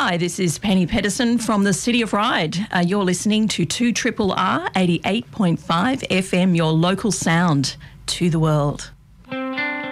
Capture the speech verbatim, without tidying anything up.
Hi, this is Penny Pedersen from the City of Ryde. Uh, you're listening to two R R R eighty-eight point five F M, your local sound to the world.